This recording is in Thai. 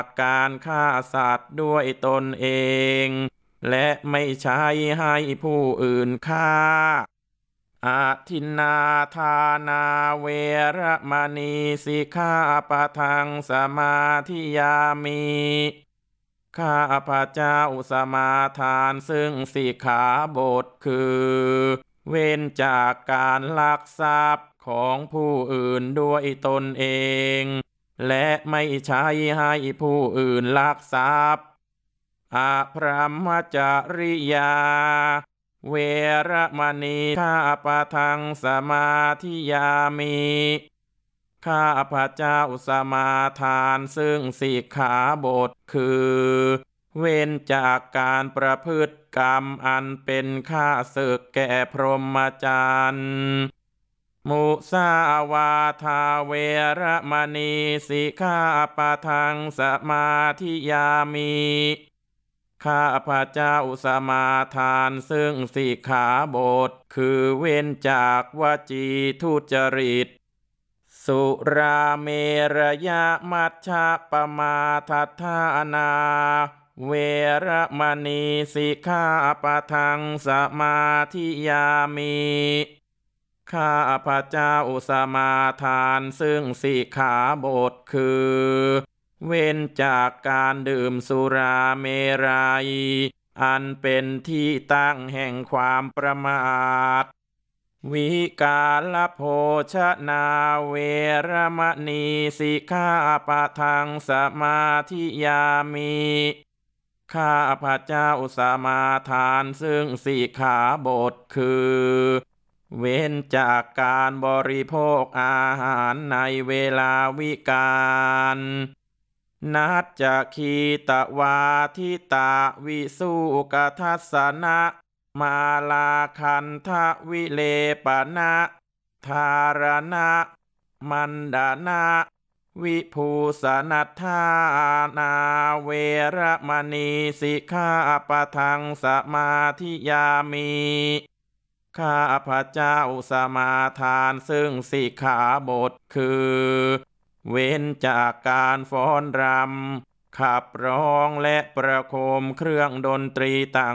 การฆ่าสัตว์ด้วยตนเองและไม่ใช้ให้ผู้อื่นฆ่าอาทินนาทานาเวระมณีสิกขาปะทังสมาธิยามิข้าพระเจ้าสมาทานซึ่งสิกขาบทคือเว้นจากการลักทรัพย์ของผู้อื่นด้วยตนเองและไม่ใช้ให้ผู้อื่นลักทรัพย์อพรหมจริยาเวระมณีข้าพระทังสมาธิยามิข้าพระเจ้าสมาทานซึ่งสิกขาบทคือเว้นจากการประพฤติกรรมอันเป็นข้าศึกแก่พรหมจรรย์มุสาวาทาเวระมณีสิกขาปะทังสมาธิยามิข้าพระเจ้าสมาทานซึ่งสิกขาบทคือเว้นจากวจีทุจริตสุราเมรยมัชฌะปมาทัฏฐานาเวระมณีสิกขาปะทังสมาธิยามิข้าพระเจ้าสมาทานซึ่งสิกขาบทคือเว้นจากการดื่มสุราเมรัยอันเป็นที่ตั้งแห่งความประมาทวิกาลโภชนาเวระมณีสิกขาปะทังสมาธิยามิข้าพระเจ้าสมาทานซึ่งสิกขาบทคือเว้นจากการบริโภคอาหารในเวลาวิกาลนัจจคีตวาทิตาวิสุกทัสสนะมาลาคันทะวิเลปนะธารณะมันดานะวิภูสนัทธานาเวระมณีสิกขาปะทังสมาธิยามิข้าพระเจ้าสมาทานซึ่งสิกขาบทคือเว้นจากการฟ้อนรำขับร้องและประโคมเครื่องดนตรีต่าง